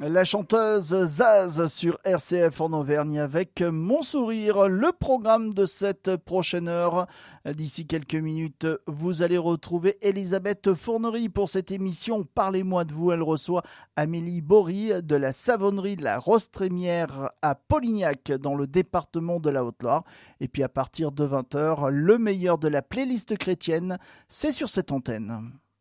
La chanteuse Zaz sur RCF en Auvergne avec Mon Sourire, le programme de cette prochaine heure. D'ici quelques minutes, vous allez retrouver Elisabeth Fournery pour cette émission Parlez-moi de vous. Elle reçoit Amélie Bory de la savonnerie de la Rostrémière à Polignac dans le département de la Haute-Loire. Et puis à partir de 20h, le meilleur de la playlist chrétienne, c'est sur cette antenne.